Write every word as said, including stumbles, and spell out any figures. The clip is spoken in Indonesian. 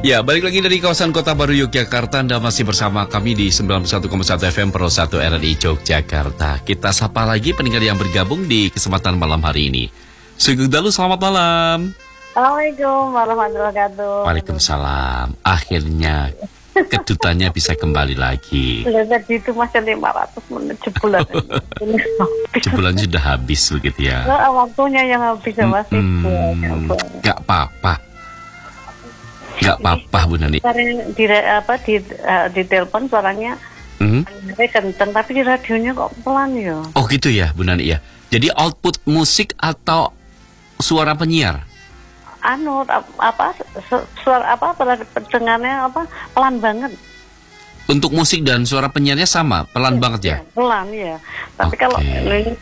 Ya, balik lagi dari kawasan Kota Baru Yogyakarta. Anda masih bersama kami di sembilan puluh satu koma satu F M Pro satu R R I Yogyakarta. Kita sapa lagi pendengar yang bergabung di kesempatan malam hari ini. Sugeng Dalu, selamat malam. Assalamualaikum warahmatullahi wabarakatuh. Waalaikumsalam. Akhirnya kedutannya bisa kembali lagi. Tadi itu masih lima ratus menit jebulan. Jebulan sudah habis begitu ya. Nah, waktunya yang habis masih hmm, gak apa-apa. Gak apa-apa Bu Nani. Di apa di uh, di telepon suaranya mm-hmm. kenceng, tapi di radionya kok pelan ya. Oh gitu ya Bu Nani ya. Jadi output musik atau suara penyiar? Anu apa suara apa pendengarnya apa pelan banget. Untuk musik dan suara penyiarnya sama, pelan banget ya? Pelan ya. Tapi okay. Kalau